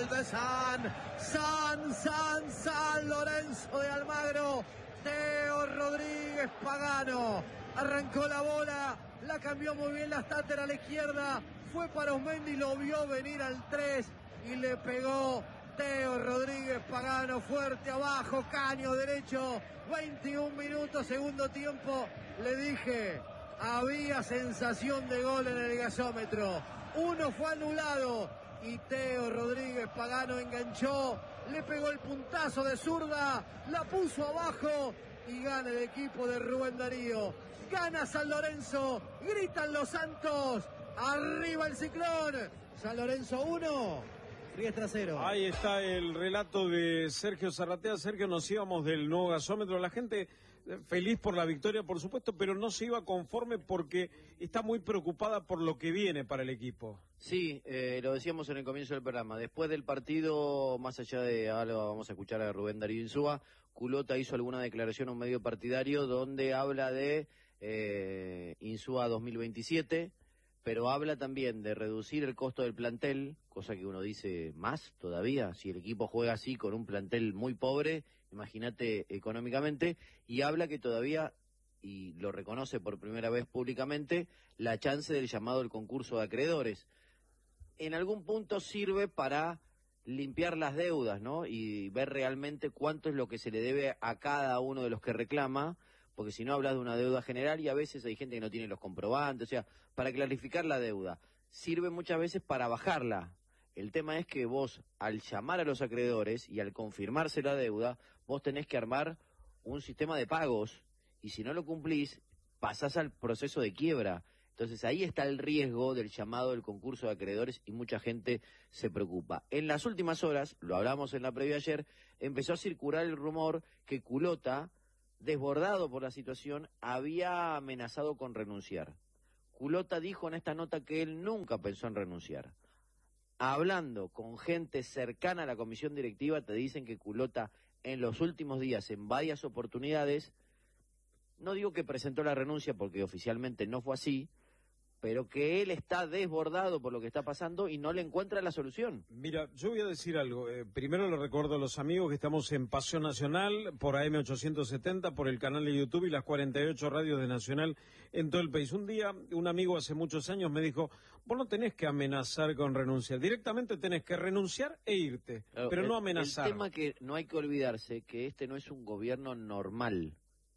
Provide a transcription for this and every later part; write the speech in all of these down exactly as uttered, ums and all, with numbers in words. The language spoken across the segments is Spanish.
de San, San, San, San Lorenzo de Almagro. Teo Rodríguez Pagano arrancó la bola, la cambió muy bien la starter a la izquierda, fue para Osmendi, lo vio venir al tres y le pegó Teo Rodríguez Pagano fuerte abajo, caño derecho, veintiún minutos, segundo tiempo. Le dije, había sensación de gol en el gasómetro, uno fue anulado y Teo Rodríguez Pagano enganchó, le pegó el puntazo de zurda, la puso abajo y gana el equipo de Rubén Darío. Gana San Lorenzo, gritan los Santos, arriba el Ciclón. San Lorenzo uno, Riestra cero. Ahí está el relato de Sergio Zarratea. Sergio, nos íbamos del nuevo gasómetro. La gente feliz por la victoria, por supuesto, pero no se iba conforme porque está muy preocupada por lo que viene para el equipo. Sí, eh, lo decíamos en el comienzo del programa. Después del partido, más allá de, ahora vamos a escuchar a Rubén Darío Insúa, Culota hizo alguna declaración a un medio partidario donde habla de eh, Insúa dos mil veintisiete, pero habla también de reducir el costo del plantel, cosa que uno dice, ¿más todavía? Si el equipo juega así con un plantel muy pobre, imagínate económicamente, y habla que todavía, y lo reconoce por primera vez públicamente, la chance del llamado al concurso de acreedores. En algún punto sirve para limpiar las deudas, ¿no? Y ver realmente cuánto es lo que se le debe a cada uno de los que reclama, porque si no hablas de una deuda general y a veces hay gente que no tiene los comprobantes, o sea, para clarificar la deuda. Sirve muchas veces para bajarla. El tema es que vos, al llamar a los acreedores y al confirmarse la deuda, vos tenés que armar un sistema de pagos, y si no lo cumplís, pasás al proceso de quiebra. Entonces ahí está el riesgo del llamado del concurso de acreedores y mucha gente se preocupa. En las últimas horas, lo hablamos en la previa ayer, empezó a circular el rumor que Culota, desbordado por la situación, había amenazado con renunciar. Culota dijo en esta nota que él nunca pensó en renunciar. Hablando con gente cercana a la comisión directiva, te dicen que Culota en los últimos días, en varias oportunidades, no digo que presentó la renuncia porque oficialmente no fue así, pero que él está desbordado por lo que está pasando y no le encuentra la solución. Mira, yo voy a decir algo. Eh, primero le recuerdo a los amigos que estamos en Pasión Nacional, por A M ochocientos setenta, por el canal de YouTube y las cuarenta y ocho radios de Nacional en todo el país. Un día, un amigo hace muchos años me dijo, vos no tenés que amenazar con renunciar, directamente tenés que renunciar e irte, pero, pero el, no amenazar. El tema que no hay que olvidarse, que este no es un gobierno normal,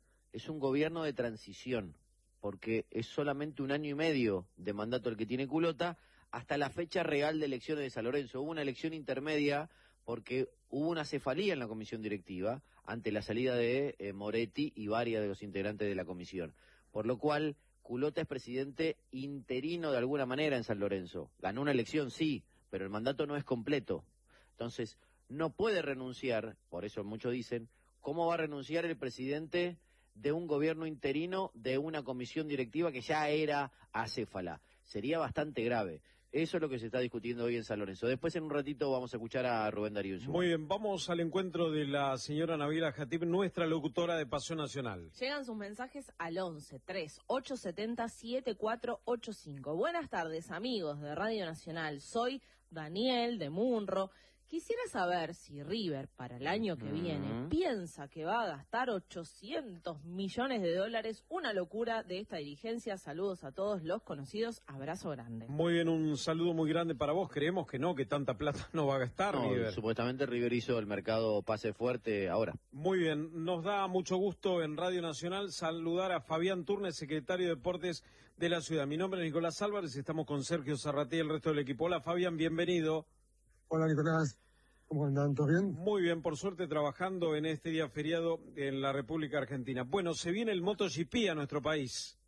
es un gobierno de transición, porque es solamente un año y medio de mandato el que tiene Culota, hasta la fecha real de elecciones de San Lorenzo. Hubo una elección intermedia porque hubo una cefalía en la comisión directiva ante la salida de eh, Moretti y varios de los integrantes de la comisión. Por lo cual, Culota es presidente interino de alguna manera en San Lorenzo. Ganó una elección, sí, pero el mandato no es completo. Entonces, no puede renunciar, por eso muchos dicen, ¿cómo va a renunciar el presidente de un gobierno interino, de una comisión directiva que ya era acéfala? Sería bastante grave. Eso es lo que se está discutiendo hoy en San Lorenzo. Después, en un ratito, vamos a escuchar a Rubén Darío Insúa. Muy bien, vamos al encuentro de la señora Nabila Jatib, nuestra locutora de Pasión Nacional. Llegan sus mensajes al once, tres, ocho siete cero, siete cuatro ocho cinco. Buenas tardes, amigos de Radio Nacional. Soy Daniel de Munro. Quisiera saber si River, para el año que viene, uh-huh. piensa que va a gastar ochocientos millones de dólares. Una locura de esta dirigencia. Saludos a todos los conocidos. Abrazo grande. Muy bien, un saludo muy grande para vos. Creemos que no, que tanta plata no va a gastar no, River. Supuestamente River hizo el mercado pase fuerte ahora. Muy bien, nos da mucho gusto en Radio Nacional saludar a Fabián Turnes, secretario de Deportes de la ciudad. Mi nombre es Nicolás Álvarez, estamos con Sergio Zarratea y el resto del equipo. Hola Fabián, bienvenido. Hola Nicolás, ¿cómo andan? ¿Todo bien? Muy bien, por suerte trabajando en este día feriado en la República Argentina. Bueno, se viene el MotoGP a nuestro país.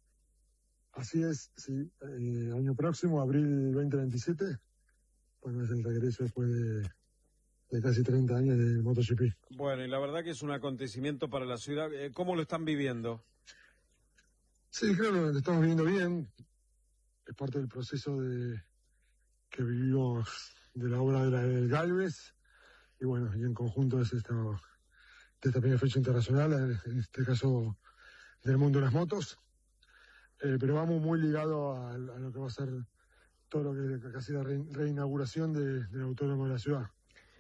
Así es, sí. Eh, año próximo, abril veinte veintisiete, bueno, es el regreso después de, de casi treinta años del MotoGP. Bueno, y la verdad que es un acontecimiento para la ciudad. ¿Cómo lo están viviendo? Sí, creo que lo estamos viviendo bien. Es parte del proceso de que vivimos de la obra de la, del Galvez, y bueno, y en conjunto es esta, de esta primera fecha internacional, en este caso del mundo de las motos, eh, pero vamos muy ligados a, a lo que va a ser todo lo que casi la re, reinauguración de, del autódromo de la ciudad.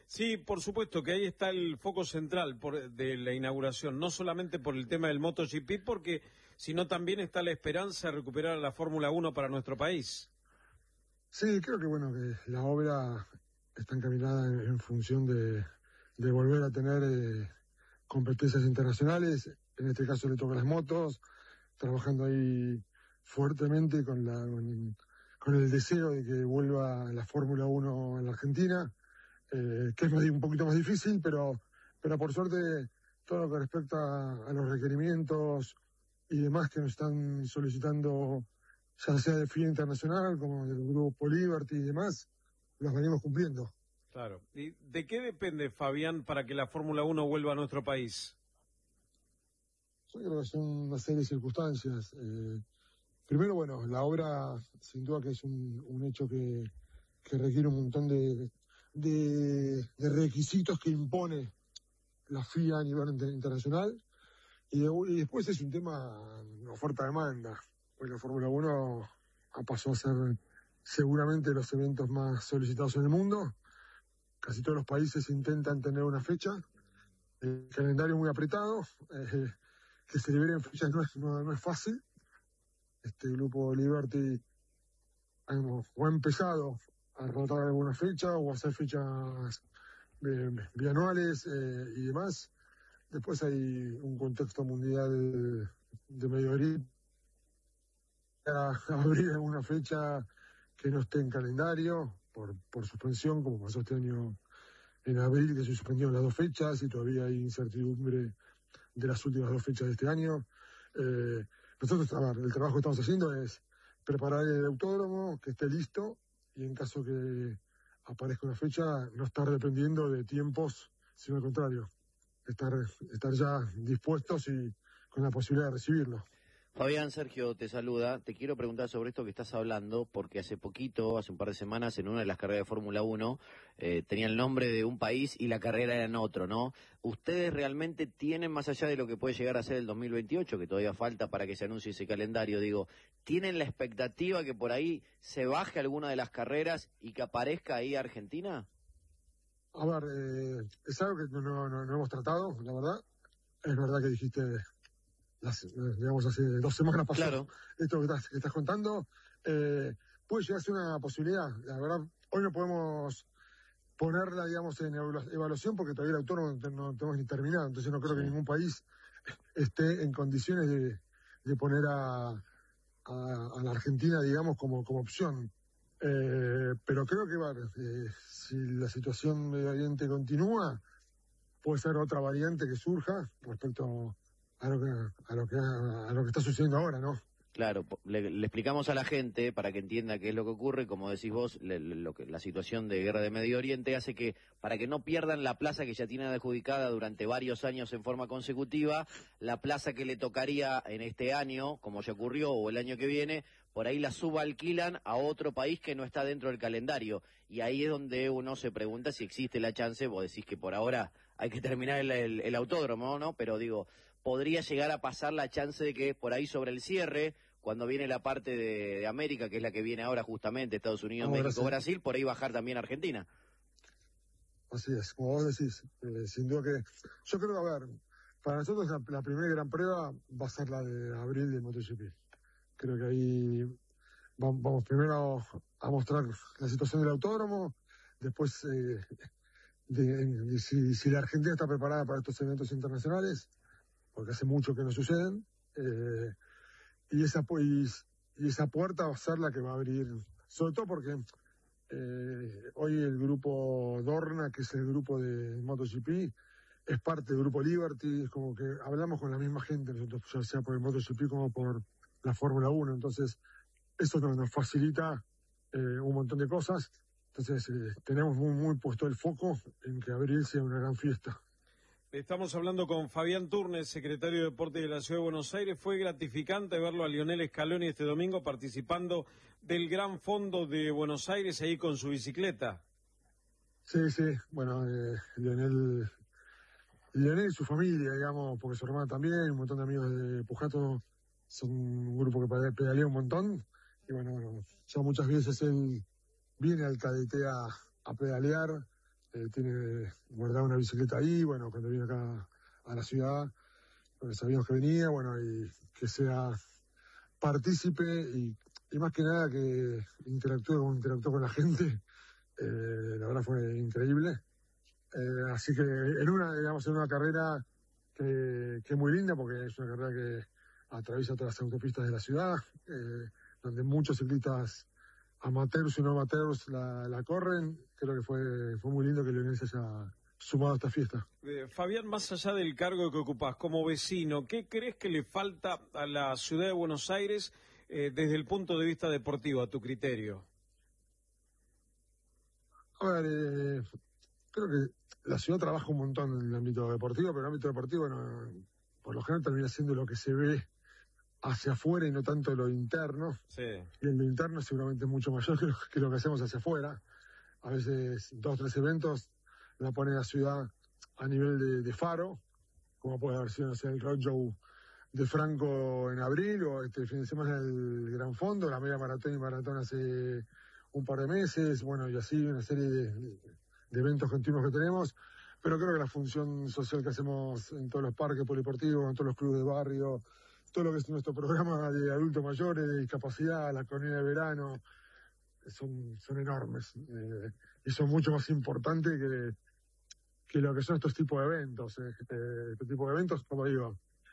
Sí, por supuesto que ahí está el foco central por, de la inauguración, no solamente por el tema del MotoGP, porque sino también está la esperanza de recuperar a la Fórmula uno para nuestro país. Sí, creo que bueno que la obra está encaminada en, en función de, de volver a tener eh, competencias internacionales. En este caso le toca a las motos, trabajando ahí fuertemente con la con, con el deseo de que vuelva la Fórmula uno en la Argentina. Eh, que es un poquito más difícil, pero, pero por suerte todo lo que respecta a los requerimientos y demás que nos están solicitando, ya sea de F I A Internacional como del Grupo Liberty y demás, los venimos cumpliendo. Claro. ¿Y de qué depende, Fabián, para que la Fórmula uno vuelva a nuestro país? Yo creo que son una serie de circunstancias. Eh, primero, bueno, la obra sin duda que es un, un hecho que, que requiere un montón de De, de requisitos que impone la F I A a nivel inter, internacional y, de, y después es un tema de oferta-demanda, porque la Fórmula uno pasó a ser seguramente los eventos más solicitados en el mundo. Casi todos los países intentan tener una fecha, el calendario muy apretado, eh, que se liberen fechas no es, no, no es fácil. Este grupo Liberty ha, o ha empezado a rotar alguna fecha o hacer fechas eh, bianuales eh, y demás. Después hay un contexto mundial de Medio Oriente. A abrir alguna fecha que no esté en calendario por, por suspensión, como pasó este año en abril, que se suspendieron las dos fechas y todavía hay incertidumbre de las últimas dos fechas de este año. Eh, nosotros, a ver, el trabajo que estamos haciendo es preparar el autódromo, que esté listo, y en caso que aparezca una fecha, no estar dependiendo de tiempos, sino al contrario, estar, estar ya dispuestos y con la posibilidad de recibirlo. Fabián, Sergio te saluda. Te quiero preguntar sobre esto que estás hablando, porque hace poquito, hace un par de semanas, en una de las carreras de Fórmula uno, eh, tenía el nombre de un país y la carrera era en otro, ¿no? ¿Ustedes realmente tienen, más allá de lo que puede llegar a ser el dos mil veintiocho, que todavía falta para que se anuncie ese calendario, digo, tienen la expectativa que por ahí se baje alguna de las carreras y que aparezca ahí Argentina? A ver, eh, es algo que no, no, no, no hemos tratado, la verdad. Es verdad que dijiste... Las, digamos, hace dos semanas pasó claro. Esto que estás, que estás contando, eh, puede llegar a ser una posibilidad. La verdad, hoy no podemos ponerla, digamos, en evaluación porque todavía el autónomo no, no tenemos ni terminado, entonces no creo sí. que ningún país esté en condiciones de, de poner a, a, a la Argentina, digamos, como, como opción. Eh, pero creo que, bueno, eh, si la situación Medio Oriente continúa, puede ser otra variante que surja respecto a lo que a lo que a lo que está sucediendo ahora, ¿no? Claro, le, le explicamos a la gente para que entienda qué es lo que ocurre, como decís vos, le, le, lo que, la situación de guerra de Medio Oriente hace que, para que no pierdan la plaza que ya tienen adjudicada durante varios años en forma consecutiva, la plaza que le tocaría en este año, como ya ocurrió, o el año que viene, por ahí la subalquilan a otro país que no está dentro del calendario. Y ahí es donde uno se pregunta si existe la chance, vos decís que por ahora hay que terminar el, el, el autódromo, ¿no? Pero digo, podría llegar a pasar la chance de que por ahí sobre el cierre, cuando viene la parte de, de América, que es la que viene ahora justamente, Estados Unidos, ahora México, sí. Brasil, por ahí bajar también Argentina. Así es, como vos decís, eh, sin duda que... Yo creo que, a ver, para nosotros la, la primera gran prueba va a ser la de abril de MotoGP. Creo que ahí vamos, vamos primero a mostrar la situación del autódromo, después eh, de, de, si, si la Argentina está preparada para estos eventos internacionales, porque hace mucho que no suceden, eh, y, esa, y, y esa puerta va a ser la que va a abrir, sobre todo porque eh, hoy el grupo Dorna, que es el grupo de MotoGP, es parte del grupo Liberty, es como que hablamos con la misma gente nosotros, ya sea por el MotoGP como por la Fórmula uno, entonces eso nos, nos facilita eh, un montón de cosas, entonces eh, tenemos muy, muy puesto el foco en que abril sea una gran fiesta. Estamos hablando con Fabián Turnes, secretario de Deportes de la Ciudad de Buenos Aires. Fue gratificante verlo a Lionel Scaloni este domingo participando del Gran Fondo de Buenos Aires ahí con su bicicleta. Sí, sí, bueno, eh, Lionel, Lionel y su familia, digamos, porque su hermana también, un montón de amigos de Pujato, son un grupo que pedalea un montón, y bueno, bueno, ya muchas veces él viene al Cadete a, a pedalear, eh, tiene guardada una bicicleta ahí, bueno, cuando vino acá a la ciudad, bueno, sabíamos que venía, bueno, y que sea partícipe y, y más que nada que interactúe con, interactúe con la gente, eh, la verdad fue increíble. Eh, así que en una, digamos, en una carrera que, que es muy linda, porque es una carrera que atraviesa todas las autopistas de la ciudad, eh, donde muchos ciclistas amateurs y no amateurs la, la corren. Creo que fue, fue muy lindo que Lionel se haya sumado a esta fiesta. Eh, Fabián, más allá del cargo que ocupás como vecino, ¿qué crees que le falta a la ciudad de Buenos Aires eh, desde el punto de vista deportivo, a tu criterio? A ver, eh, creo que la ciudad trabaja un montón en el ámbito deportivo, pero el ámbito deportivo no, por lo general termina siendo lo que se ve hacia afuera y no tanto lo interno. Sí. Y en lo interno seguramente es mucho mayor que lo, que lo que hacemos hacia afuera. A veces dos, tres eventos la pone la ciudad a nivel de, de faro, como puede haber sido, no sé, el Roadshow de Franco en abril, o este fin de semana el Gran Fondo, la media maratón y maratón hace un par de meses, bueno, y así una serie de, de, de eventos continuos que tenemos. Pero creo que la función social que hacemos en todos los parques polideportivos, en todos los clubes de barrio, todo lo que es nuestro programa de adultos mayores, de discapacidad, la colonia de verano, son, son enormes. Eh, y son mucho más importantes que, que lo que son estos tipos de eventos. Eh, este tipo de eventos, como digo,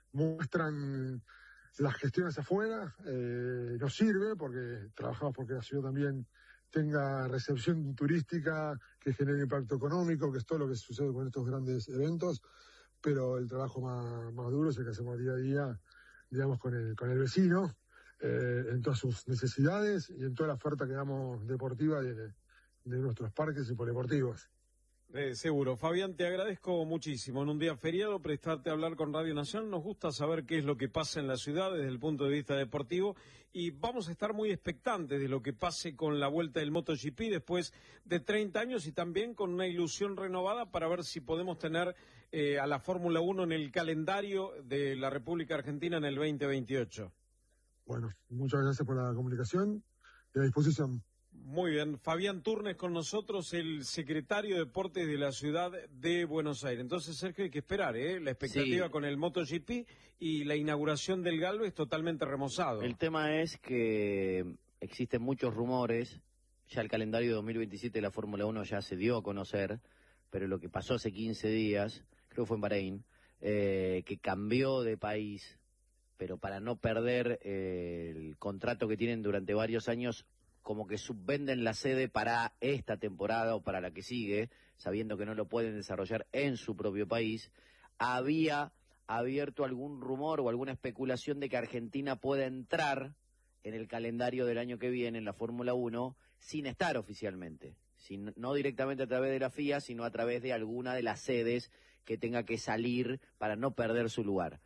muestran las gestiones afuera, eh, nos sirve porque trabajamos porque la ciudad también tenga recepción turística, que genere impacto económico, que es todo lo que sucede con estos grandes eventos, pero el trabajo más, más duro es el que hacemos día a día, digamos, con el, con el vecino, eh, en todas sus necesidades y en toda la oferta que damos deportiva de, de nuestros parques y polideportivos. Eh, seguro. Fabián, te agradezco muchísimo. En un día feriado, prestarte a hablar con Radio Nacional. Nos gusta saber qué es lo que pasa en la ciudad desde el punto de vista deportivo y vamos a estar muy expectantes de lo que pase con la vuelta del MotoGP después de treinta años y también con una ilusión renovada para ver si podemos tener eh, a la Fórmula uno en el calendario de la República Argentina en el veinte veintiocho. Bueno, muchas gracias por la comunicación y a disposición. Muy bien, Fabián Turnes con nosotros, el secretario de Deportes de la ciudad de Buenos Aires. Entonces, Sergio, hay que esperar, ¿eh? La expectativa sí. Con el MotoGP y la inauguración del Galvez totalmente remozado. El tema es que existen muchos rumores, ya el calendario de dos mil veintisiete de la Fórmula uno ya se dio a conocer, pero lo que pasó hace quince días, creo que fue en Bahrein, eh, que cambió de país, pero para no perder eh, el contrato que tienen durante varios años, como que subvenden la sede para esta temporada o para la que sigue, sabiendo que no lo pueden desarrollar en su propio país. Había abierto algún rumor o alguna especulación de que Argentina pueda entrar en el calendario del año que viene en la Fórmula uno sin estar oficialmente, sin, no directamente a través de la F I A, sino a través de alguna de las sedes que tenga que salir para no perder su lugar.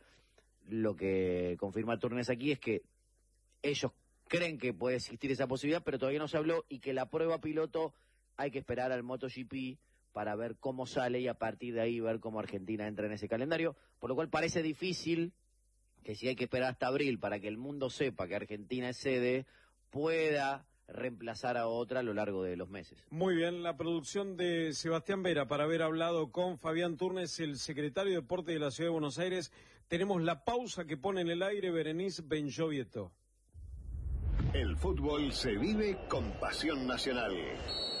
Lo que confirma Turnes aquí es que ellos creen que puede existir esa posibilidad, pero todavía no se habló y que la prueba piloto hay que esperar al MotoGP para ver cómo sale y a partir de ahí ver cómo Argentina entra en ese calendario, por lo cual parece difícil que si hay que esperar hasta abril para que el mundo sepa que Argentina es sede, pueda reemplazar a otra a lo largo de los meses. Muy bien, la producción de Sebastián Vera para haber hablado con Fabián Turnes, el secretario de Deporte de la Ciudad de Buenos Aires. Tenemos la pausa que pone en el aire Berenice Benchovieto. El fútbol se vive con pasión nacional.